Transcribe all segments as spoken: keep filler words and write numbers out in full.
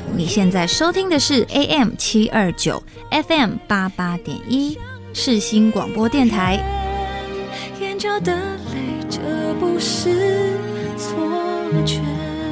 你现在收听的是 A M 七二九 F M 八八点一世新广播电台。眼角的泪，这不是错觉。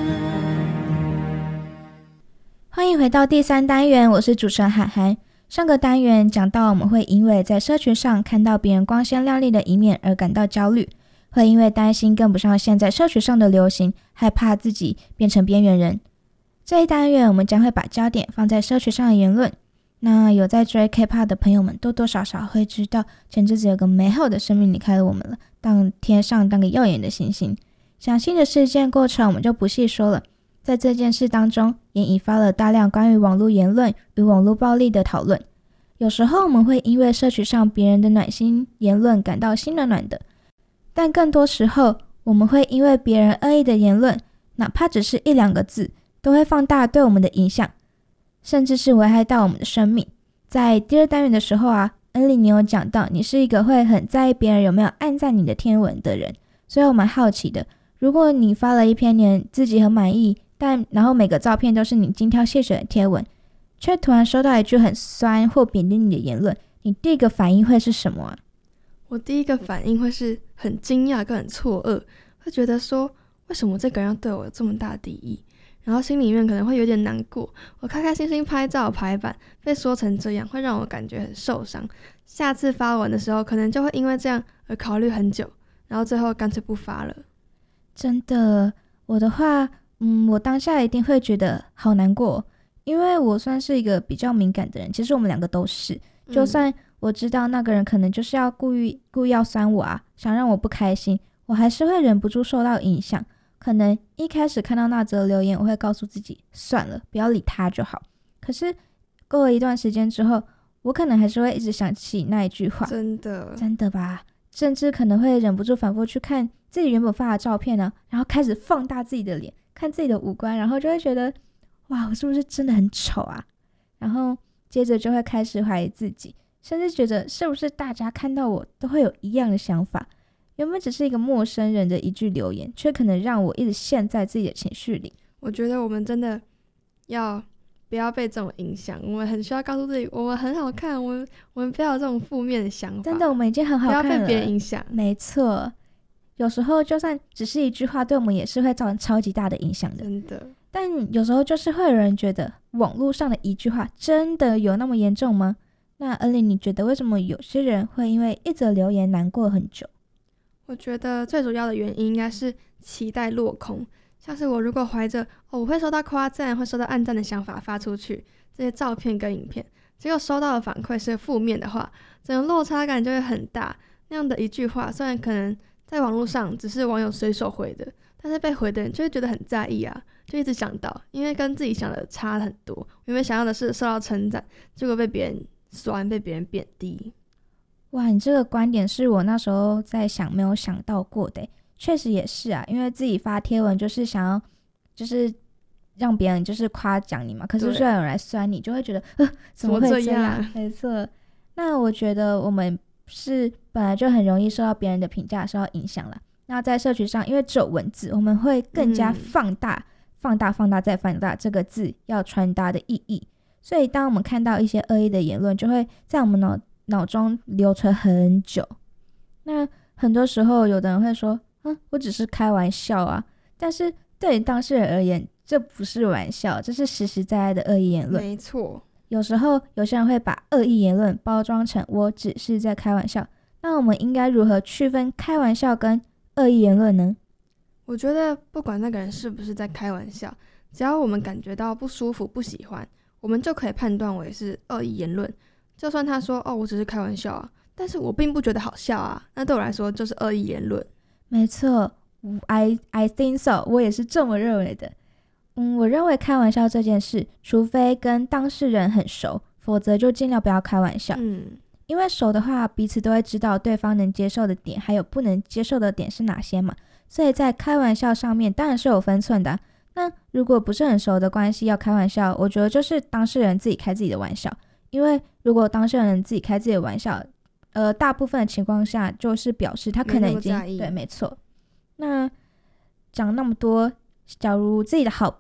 欢迎回到第三单元，我是主持人涵涵。上个单元讲到我们会因为在社群上看到别人光鲜亮丽的一面而感到焦虑，会因为担心跟不上现在社群上的流行，害怕自己变成边缘人。这一单元我们将会把焦点放在社群上的言论。那有在追 K-pop 的朋友们多多少少会知道，前阵子有个美好的生命离开了我们了，当天上当个耀眼的星星。详细的事件过程我们就不细说了。在这件事当中，也引发了大量关于网络言论与网络暴力的讨论。有时候我们会因为社群上别人的暖心言论感到心暖暖的，但更多时候我们会因为别人恶意的言论，哪怕只是一两个字，都会放大对我们的影响，甚至是危害到我们的生命。在第二单元的时候啊，恩利你有讲到你是一个会很在意别人有没有按赞你的贴文的人，所以我蛮好奇的，如果你发了一篇你自己很满意，但然后每个照片都是你精挑细选的贴文，却突然收到一句很酸或贬低你的言论，你第一个反应会是什么啊？ 我第一个反应会是很惊讶跟很错愕，会觉得说为什么这个人要对我有这么大的敌意，然后心里面可能会有点难过，我开开心心拍照排版被说成这样，会让我感觉很受伤。下次发文的时候可能就会因为这样而考虑很久，然后最后干脆不发了。 真的，我的话嗯，我当下一定会觉得好难过，因为我算是一个比较敏感的人，其实我们两个都是，就算我知道那个人可能就是要故意故意要酸我啊，想让我不开心，我还是会忍不住受到影响。可能一开始看到那则留言，我会告诉自己算了，不要理他就好，可是过了一段时间之后，我可能还是会一直想起那一句话。 真的真的吧，甚至可能会忍不住反复去看自己原本发的照片呢，然后开始放大自己的脸，看自己的五官，然后就会觉得哇，我是不是真的很丑啊？然后接着就会开始怀疑自己，甚至觉得是不是大家看到我都会有一样的想法，原本只是一个陌生人的一句留言，却可能让我一直陷在自己的情绪里。 我觉得我们真的要不要被这种影响，我们很需要告诉自己我们很好看，我们我们不要有这种负面的想法。 真的，我们已经很好看了， 不要被别人影响。 没错，有时候就算只是一句话，对我们也是会造成超级大的影响的。 真的， 但有时候就是会有人觉得网络上的一句话真的有那么严重吗？那恩利，你觉得为什么有些人会因为一则留言难过很久？ 我觉得最主要的原因应该是期待落空。像是我如果怀着哦我会收到夸赞，会收到按赞的想法发出去这些照片跟影片，结果收到的反馈是负面的话，整个落差感就会很大。那样的一句话虽然可能在网络上只是网友随手回的，但是被回的人就会觉得很在意啊，就一直想到，因为跟自己想的差很多。原本想要的是受到称赞，结果被别人酸，被别人贬低。 哇，你这个观点是我那时候在想没有想到过的，确实也是啊，因为自己发贴文就是想要就是让别人就是夸奖你嘛，可是虽然有人来酸你，就会觉得呃怎么会这样？没错，那我觉得我们是本来就很容易受到别人的评价受到影响了。那在社群上，因为只有文字，我们会更加放大、嗯、放大放大再放大这个字要传达的意义，所以当我们看到一些恶意的言论，就会在我们脑脑中留存很久。那很多时候有的人会说嗯，我只是开玩笑啊，但是对于当事人而言，这不是玩笑，这是实实在在的恶意言论。 没错， 有时候有些人会把恶意言论包装成我只是在开玩笑，那我们应该如何区分开玩笑跟恶意言论呢？ 我觉得不管那个人是不是在开玩笑，只要我们感觉到不舒服不喜欢，我们就可以判断为是恶意言论。就算他说哦我只是开玩笑啊，但是我并不觉得好笑啊，那对我来说就是恶意言论。 没错， I, I think so， 我也是这么认为的。嗯，我认为开玩笑这件事，除非跟当事人很熟，否则就尽量不要开玩笑。 嗯， 因为熟的话，彼此都会知道对方能接受的点，还有不能接受的点是哪些嘛。所以在开玩笑上面，当然是有分寸的啊。那如果不是很熟的关系要开玩笑，我觉得就是当事人自己开自己的玩笑。因为如果当事人自己开自己的玩笑，呃，大部分的情况下就是表示他可能已经对，没错。那讲那么多，假如自己的好